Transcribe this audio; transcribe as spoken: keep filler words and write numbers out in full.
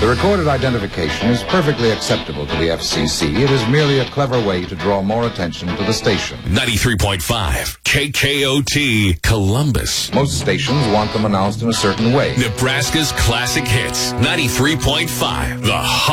The recorded identification is perfectly acceptable to the F C C. It is merely a clever way to draw more attention to the station. ninety-three point five K K O T, Columbus. Most stations want them announced in a certain way. Nebraska's classic hits, ninety-three point five, the